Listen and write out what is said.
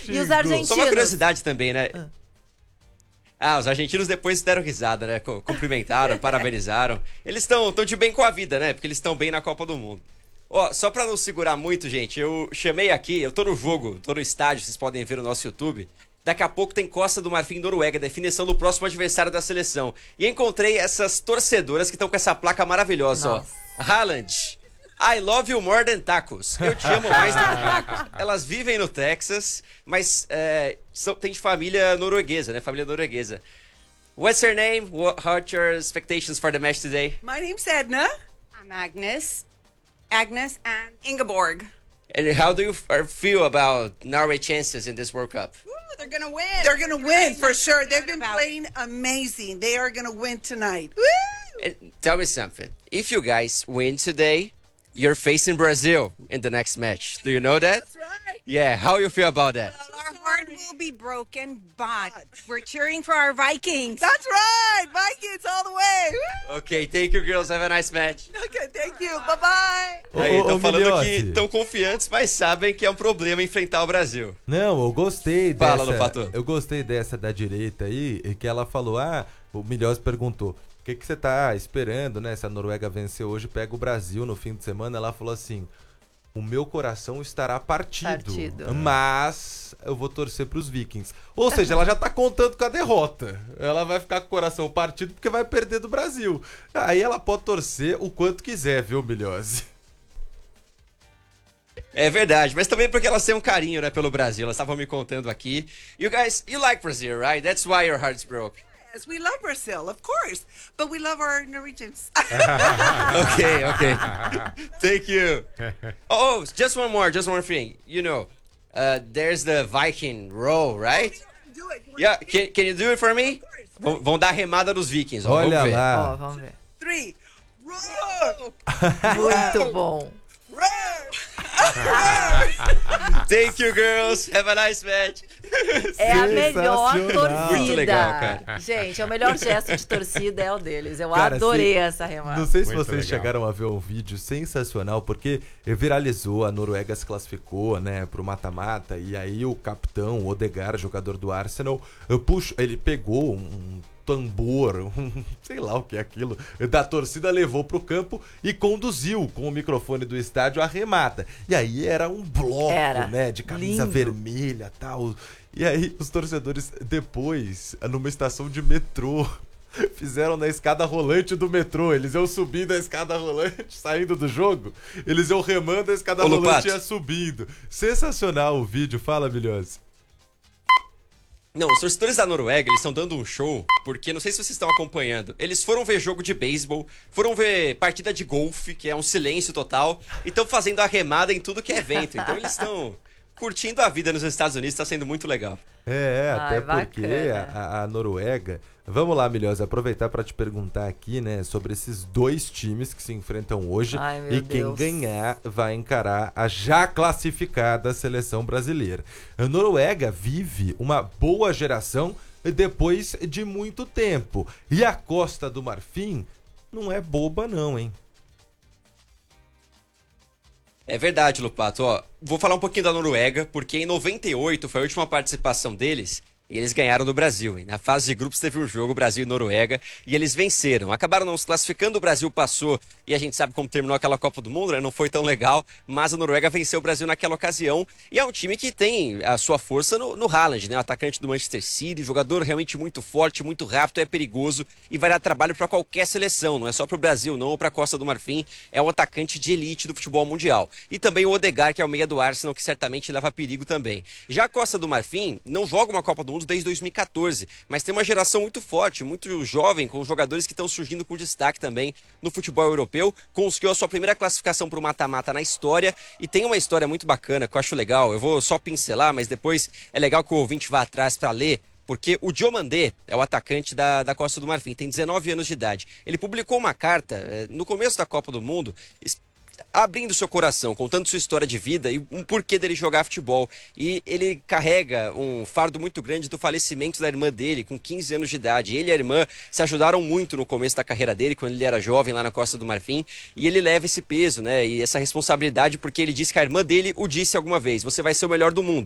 E os argentinos? Só uma curiosidade também, né? Os argentinos depois deram risada, né? Cumprimentaram, parabenizaram. Eles estão de bem com a vida, né? Porque eles estão bem na Copa do Mundo. Ó, só pra não segurar muito, gente, eu chamei aqui, eu tô no jogo, tô no estádio, vocês podem ver no nosso YouTube. Daqui a pouco tem Costa do Marfim e Noruega, definição do próximo adversário da seleção. E encontrei essas torcedoras que estão com essa placa maravilhosa, ó. Haaland, I love you more than tacos. Eu te amo mais do que tacos. Elas vivem no Texas, mas tem de família norueguesa, né? Família norueguesa. What's your name? What are your expectations for the match today? My name's Edna. I'm Agnes. Agnes and Ingeborg. And how do you feel about Norway's chances in this World Cup? Ooh, they're gonna win. They're going to win for sure. They've been playing amazing. They are going to win tonight. Woo! And tell me something. If you guys win today, you're facing Brazil in the next match. Do you know that? That's right. Yeah, how you feel about that? Our heart will be broken, but we're cheering for our Vikings. That's right. Vikings all the way. Woo! Okay, thank you girls. Have a nice match. Okay, thank you. Bye-bye. Aí, estão falando Milhote. que estão confiantes, mas sabem que é um problema enfrentar o Brasil. Não, eu gostei Fala, dessa. Lopato. Eu gostei dessa da direita aí, e que ela falou: o Milhós perguntou: o que você tá esperando, né? Se a Noruega vencer hoje, pega o Brasil no fim de semana. Ela falou assim: o meu coração estará partido. Mas eu vou torcer pros Vikings. Ou seja, ela já tá contando com a derrota. Ela vai ficar com o coração partido porque vai perder do Brasil. Aí ela pode torcer o quanto quiser, viu, Milhose? É verdade, mas também porque elas têm um carinho, né, pelo Brasil. Elas estavam me contando aqui. You guys, you like Brazil, right? That's why your heart's broke. Yes, we love Brazil, of course. But we love our Norwegians. Okay. Thank you. Oh, just one more thing. You know, there's the Viking row, right? Do it. Yeah, can you do it for me? Vão dar remada nos Vikings, ó. Olha vamos ver. lá. Ó, vamos ver. 3. Roar! Muito bom. Roar! Thank you, girls. Have a nice match. É a melhor Sensacional. torcida. Muito legal, cara. Gente, é o melhor gesto de torcida é o deles. Eu Cara, adorei se- essa remada. Não sei se Muito vocês legal. chegaram a ver um vídeo sensacional, porque viralizou, a Noruega se classificou, né, pro mata-mata, e aí o capitão, o Odegaard, jogador do Arsenal, ele pegou um tambor, sei lá o que é aquilo, da torcida, levou pro campo e conduziu com o microfone do estádio a remata. E aí era um bloco, né, de camisa lindo. vermelha e tal. E aí os torcedores depois, numa estação de metrô, fizeram na escada rolante do metrô. Eles iam subindo a escada rolante, saindo do jogo. Eles iam remando a escada Ô, rolante Lupato. e ia subindo. Sensacional o vídeo. Fala, Milhose. Não, os torcedores da Noruega, eles estão dando um show, porque não sei se vocês estão acompanhando. Eles foram ver jogo de beisebol, foram ver partida de golfe, que é um silêncio total, e estão fazendo a remada em tudo que é evento. Então eles estão curtindo a vida nos Estados Unidos, está sendo muito legal. Até Ai, porque bacana. a Noruega... Vamos lá, Milhose, aproveitar para te perguntar aqui, né, sobre esses dois times que se enfrentam hoje. Ai, meu E quem Deus. ganhar vai encarar a já classificada seleção brasileira. A Noruega vive uma boa geração depois de muito tempo. E a Costa do Marfim não é boba não, hein? É verdade, Lupato. Ó, vou falar um pouquinho da Noruega, porque em 98 foi a última participação deles. E eles ganharam do Brasil, hein? Na fase de grupos teve um jogo, Brasil e Noruega, e eles venceram. Acabaram não se classificando, o Brasil passou, e a gente sabe como terminou aquela Copa do Mundo, né? Não foi tão legal, mas a Noruega venceu o Brasil naquela ocasião. E é um time que tem a sua força no Haaland, né? O atacante do Manchester City, jogador realmente muito forte, muito rápido, é perigoso e vai dar trabalho para qualquer seleção, não é só para o Brasil, não, ou para a Costa do Marfim. É um atacante de elite do futebol mundial. E também o Odegaard, que é o meia do Arsenal, que certamente leva perigo também. Já a Costa do Marfim não joga uma Copa do Mundo desde 2014, mas tem uma geração muito forte, muito jovem, com jogadores que estão surgindo com destaque também no futebol europeu. Conseguiu a sua primeira classificação para o mata-mata na história e tem uma história muito bacana que eu acho legal. Eu vou só pincelar, mas depois é legal que o ouvinte vá atrás para ler. Porque o Diomandé é o atacante da Costa do Marfim, tem 19 anos de idade. Ele publicou uma carta no começo da Copa do Mundo, abrindo seu coração, contando sua história de vida e um porquê dele jogar futebol. E ele carrega um fardo muito grande do falecimento da irmã dele, com 15 anos de idade. Ele e a irmã se ajudaram muito no começo da carreira dele, quando ele era jovem lá na Costa do Marfim. E ele leva esse peso, né, e essa responsabilidade, porque ele disse que a irmã dele o disse alguma vez: você vai ser o melhor do mundo.